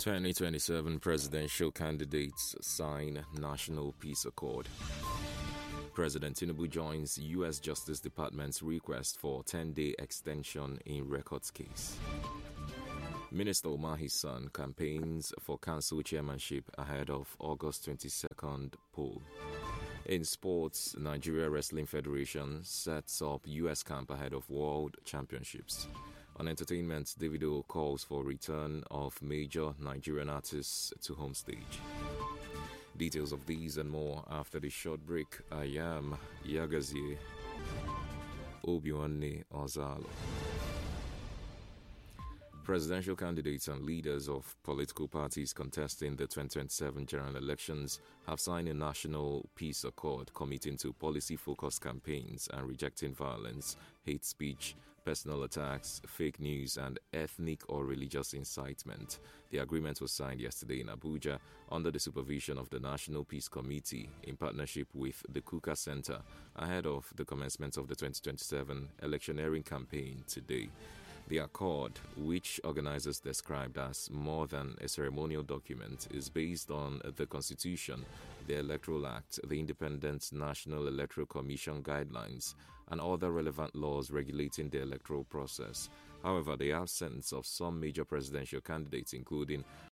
2027 presidential candidates sign National Peace Accord. President Tinubu joins U.S. Justice Department's request for 10-day extension in records case. Minister Umar Hissan campaigns for council chairmanship ahead of August 22nd poll. In sports, Nigeria Wrestling Federation sets up U.S. camp ahead of World Championships. On entertainment, Davido calls for return of major Nigerian artists to home stage. Details of these and more after the short break. I am Yagazie Obiwanne Ozalo. Presidential candidates and leaders of political parties contesting the 2027 general elections have signed a National Peace Accord committing to policy-focused campaigns and rejecting violence, hate speech, personal attacks, fake news, and ethnic or religious incitement. The agreement was signed yesterday in Abuja under the supervision of the National Peace Committee in partnership with the Kuka Center ahead of the commencement of the 2027 electioneering campaign today. The accord, which organizers described as more than a ceremonial document, is based on the Constitution, the Electoral Act, the Independent National Electoral Commission guidelines, and other relevant laws regulating the electoral process. However, the absence of some major presidential candidates, including